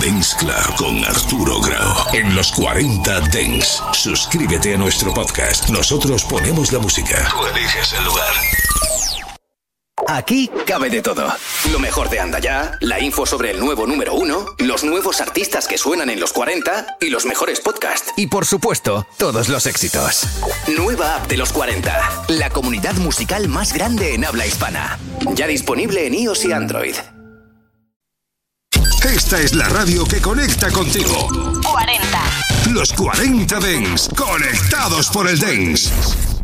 Dance Club con Arturo Grau en los 40 Dance. Suscríbete a nuestro podcast. Nosotros ponemos la música. Tú eliges el lugar. Aquí cabe de todo. Lo mejor de Anda Ya, la info sobre el nuevo número 1, los nuevos artistas que suenan en los 40 y los mejores podcasts. Y por supuesto, todos los éxitos. Nueva app de los 40, la comunidad musical más grande en habla hispana. Ya disponible en iOS y Android. Esta es la radio que conecta contigo. 40. Los 40 Dance, conectados por el Dance.